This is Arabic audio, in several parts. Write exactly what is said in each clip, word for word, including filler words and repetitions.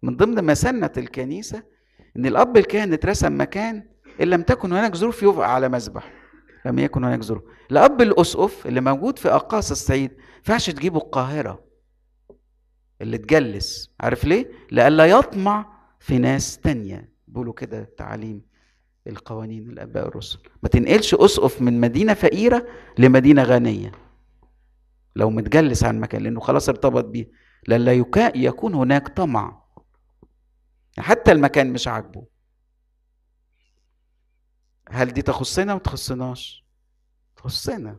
من ضمن مسنة الكنيسة ان الاب الكاهن اترسم مكان ان لم تكن هناك ظروف يوقع على مذبح، لم يكن هناك ظروف. الاب الاسقف اللي موجود في اقاصي الصعيد ما ينفعش تجيبه القاهره اللي تجلس، عارف ليه؟ لئلا يطمع في ناس تانية. بيقولوا كده تعاليم القوانين الاباء الرسل، ما تنقلش اسقف من مدينه فقيره لمدينه غنيه لو متجلس عن مكان، لانه خلاص ارتبط بيه، لئلا يكون هناك طمع حتى المكان مش عاجبه. هل دي تخصنا وما تخصناش؟ تخصنا.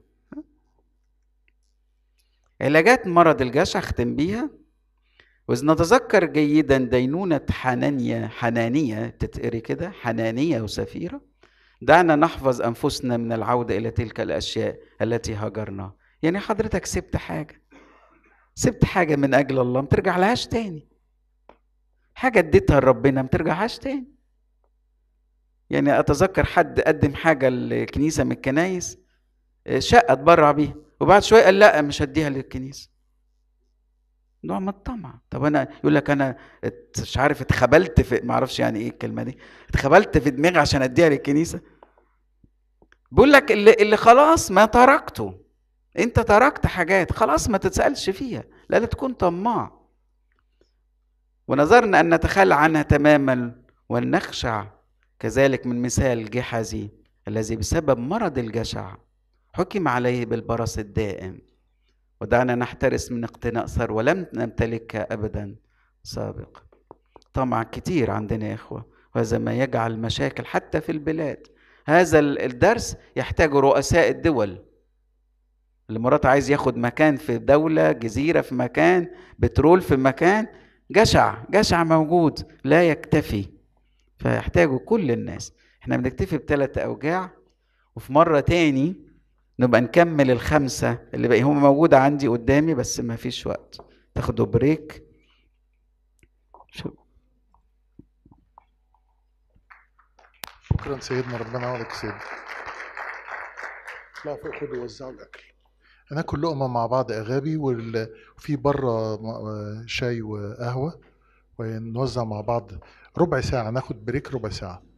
علاجات مرض الجشع اختم بيها. وإذ نتذكر جيدا دينونة حنانيا، حنانية تتقري كده، حنانية وسفيرة، دعنا نحفظ أنفسنا من العودة إلى تلك الأشياء التي هجرنا. يعني حضرتك سبت حاجة، سبت حاجة من أجل الله ما ترجع لهاش تاني، حاجة اديتها لربنا ما ترجعهاش تاني. يعني أتذكر حد قدم حاجة للكنيسة من الكنايس، شقة اتبرع بيها، وبعد شوية قال لا مش هديها للكنيسة. نوع من الطمع. طب انا يقول لك انا مش عارف اتخبلت في، ما اعرفش يعني ايه الكلمه دي، اتخبلت في دماغي عشان اديها للكنيسه. بيقول لك اللي, اللي خلاص ما تركته، انت تركت حاجات خلاص ما تتسالش فيها، لا تكون طماع. ونظرنا ان نتخلى عنها تماما ونخشع، كذلك من مثال جحزي الذي بسبب مرض الجشع حكم عليه بالبرص الدائم، ودعنا نحترس من اقتناء ثروة ولم نمتلكها أبدا سابقا. طمع كتير عندنا يا إخوة، وهذا ما يجعل مشاكل حتى في البلاد. هذا الدرس يحتاج رؤساء الدول. اللي مرات عايز ياخد مكان في دولة، جزيرة في مكان، بترول في مكان، جشع جشع موجود لا يكتفي، فيحتاجوا كل الناس. احنا بنكتفي بثلاث أوجاع، وفي مرة تاني نبقى نكمل الخمسة اللي بقى هم موجودة عندي قدامي، بس ما فيش وقت، تاخدوا بريك. شكرا سيدنا، ربنا يعوضك سيدنا. لا فوق خدوا وزعوا الاكل، هناكل لقمه مع بعض اغابي، وفي بره شاي وقهوه ونوزع مع بعض. ربع ساعه، ناخد بريك ربع ساعه.